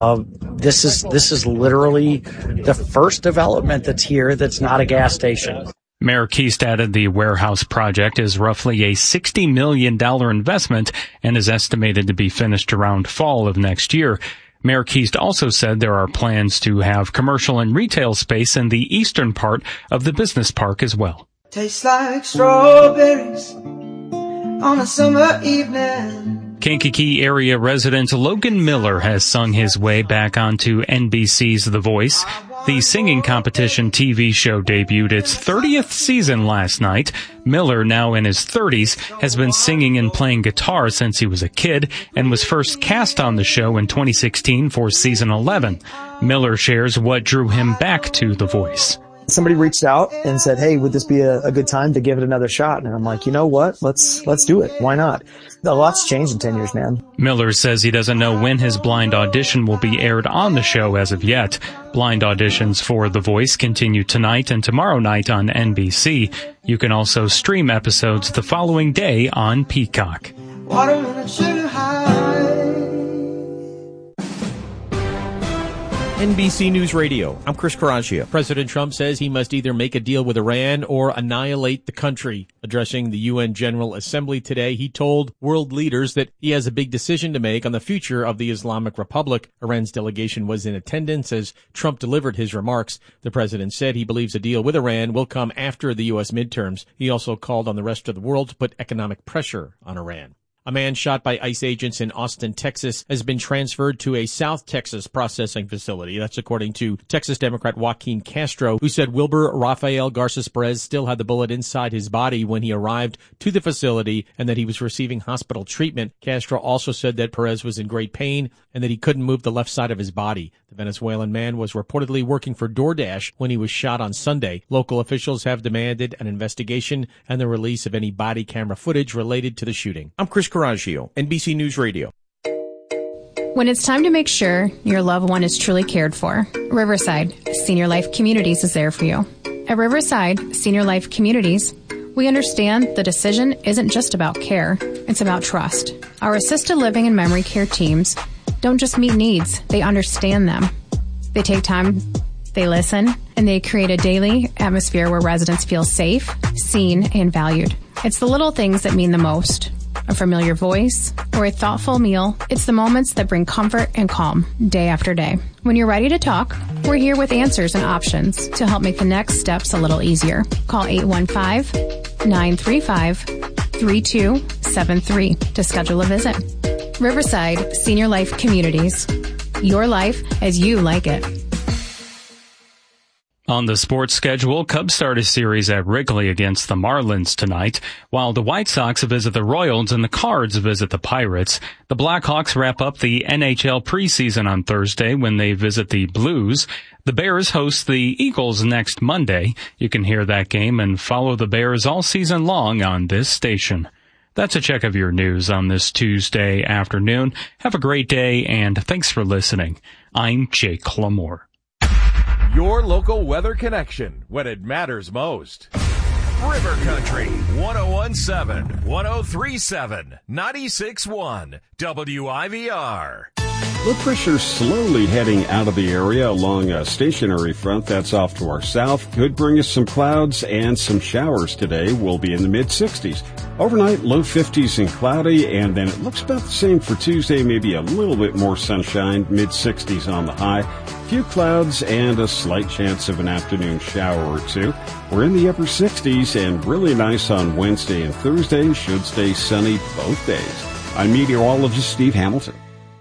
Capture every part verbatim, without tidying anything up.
Uh, this is this is literally the first development that's here that's not a gas station. Mayor Keast added the warehouse project is roughly a sixty million dollars investment and is estimated to be finished around fall of next year. Mayor Keast also said there are plans to have commercial and retail space in the eastern part of the business park as well. Tastes like strawberries on a summer evening. Kankakee area resident Logan Miller has sung his way back onto N B C's The Voice. The singing competition T V show debuted its thirtieth season last night. Miller, now in his thirties, has been singing and playing guitar since he was a kid and was first cast on the show in twenty sixteen for season eleven. Miller shares what drew him back to The Voice. Somebody reached out and said, hey, would this be a, a good time to give it another shot? And I'm like, you know what? Let's, let's do it. Why not? A lot's changed in ten years, man. Miller says he doesn't know when his blind audition will be aired on the show as of yet. Blind auditions for The Voice continue tonight and tomorrow night on N B C. You can also stream episodes the following day on Peacock. Watermelon sugar high. N B C News Radio, I'm Chris Caraccio. President Trump says he must either make a deal with Iran or annihilate the country. Addressing the U N General Assembly today, he told world leaders that he has a big decision to make on the future of the Islamic Republic. Iran's delegation was in attendance as Trump delivered his remarks. The president said he believes a deal with Iran will come after the U S midterms. He also called on the rest of the world to put economic pressure on Iran. A man shot by ICE agents in Austin, Texas, has been transferred to a South Texas processing facility. That's according to Texas Democrat Joaquin Castro, who said Wilbur Rafael Garces Perez still had the bullet inside his body when he arrived to the facility and that he was receiving hospital treatment. Castro also said that Perez was in great pain and that he couldn't move the left side of his body. The Venezuelan man was reportedly working for DoorDash when he was shot on Sunday. Local officials have demanded an investigation and the release of any body camera footage related to the shooting. I'm Chris Caraccio, N B C News Radio. When it's time to make sure your loved one is truly cared for, Riverside Senior Life Communities is there for you. At Riverside Senior Life Communities, we understand the decision isn't just about care, it's about trust. Our assisted living and memory care teams don't just meet needs, they understand them. They take time, they listen, and they create a daily atmosphere where residents feel safe, seen, and valued. It's the little things that mean the most. A familiar voice, or a thoughtful meal. It's the moments that bring comfort and calm day after day. When you're ready to talk, we're here with answers and options to help make the next steps a little easier. Call eight one five, nine three five, three two seven three to schedule a visit. Riverside Senior Life Communities. Your life as you like it. On the sports schedule, Cubs start a series at Wrigley against the Marlins tonight, while the White Sox visit the Royals and the Cards visit the Pirates. The Blackhawks wrap up the N H L preseason on Thursday when they visit the Blues. The Bears host the Eagles next Monday. You can hear that game and follow the Bears all season long on this station. That's a check of your news on this Tuesday afternoon. Have a great day, and thanks for listening. I'm Jake Lamore. Your local weather connection when it matters most. River Country, one oh one point seven, one oh three point seven, ninety-six point one, W I V R. Low pressure slowly heading out of the area along a stationary front that's off to our south. Could bring us some clouds and some showers today. We'll be in the mid sixties. Overnight, low fifties and cloudy, and then it looks about the same for Tuesday, maybe a little bit more sunshine, mid sixties on the high. Few clouds and a slight chance of an afternoon shower or two. We're in the upper sixties and really nice on Wednesday and Thursday. Should stay sunny both days. I'm meteorologist Steve Hamilton.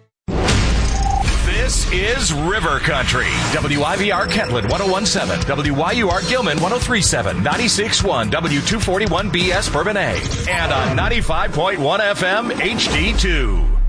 This is River Country. W I V R Kentland one oh one point seven, W Y U R Gilman one oh three point seven, ninety-six point one, W two forty-one B S Bourbon A, and on ninety-five point one F M H D two.